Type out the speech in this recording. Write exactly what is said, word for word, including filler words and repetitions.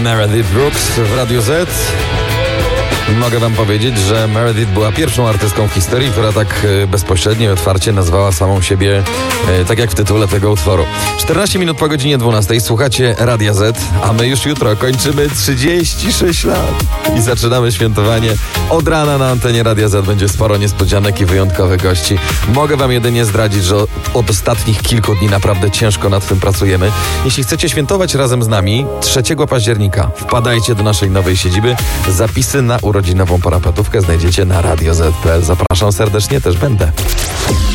Meredith Brooks w Radiu Z. Mogę wam powiedzieć, że Meredith była pierwszą artystką w historii, która tak bezpośrednio i otwarcie nazwała samą siebie, e, tak jak w tytule tego utworu. czternaście minut po godzinie dwunastej słuchacie Radia Z, a my już jutro kończymy trzydzieści sześć lat i zaczynamy świętowanie. Od rana na antenie Radia Z będzie sporo niespodzianek i wyjątkowych gości. Mogę wam jedynie zdradzić, że od, od ostatnich kilku dni naprawdę ciężko nad tym pracujemy. Jeśli chcecie świętować razem z nami, trzeciego października wpadajcie do naszej nowej siedziby. Zapisy na urodzinową parapetówkę znajdziecie na radio zet kropka pe el. Zapraszam serdecznie, też będę.